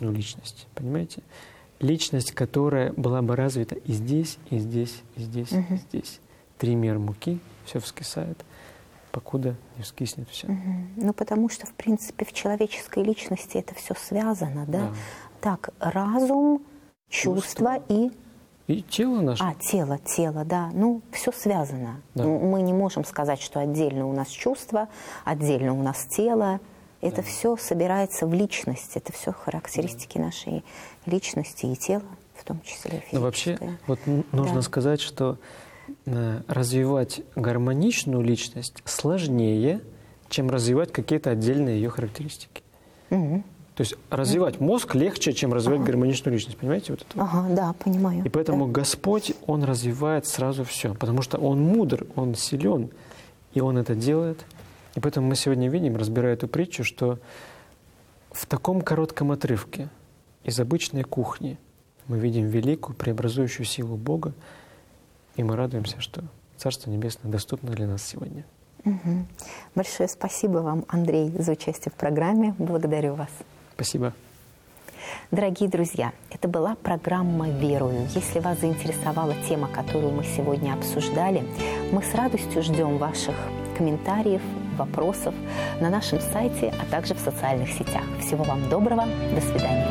гармоничную личность, понимаете? Личность, которая была бы развита и здесь, и здесь, и здесь, и здесь. 3 меры муки, все вскисает, покуда не вскиснет все. Ну, потому что, в принципе, в человеческой личности это все связано, да? Так, разум, чувства и тело наше. Тело, да. Ну, все связано. Да. Мы не можем сказать, что отдельно у нас чувства, отдельно у нас тело. Это все собирается в личность. Это все характеристики нашей личности и тела, в том числе физическое. Но вообще, вот нужно сказать, что развивать гармоничную личность сложнее, чем развивать какие-то отдельные ее характеристики. То есть развивать мозг легче, чем развивать гармоничную личность. Понимаете? Вот это? Да, понимаю. И поэтому Господь, Он развивает сразу все. Потому что Он мудр, Он силен, и Он это делает. И поэтому мы сегодня видим, разбирая эту притчу, что в таком коротком отрывке из обычной кухни мы видим великую преобразующую силу Бога, и мы радуемся, что Царство Небесное доступно для нас сегодня. Большое спасибо вам, Андрей, за участие в программе. Благодарю вас. Спасибо. Дорогие друзья, это была программа «Верую». Если вас заинтересовала тема, которую мы сегодня обсуждали, мы с радостью ждем ваших комментариев, вопросов на нашем сайте, а также в социальных сетях. Всего вам доброго. До свидания.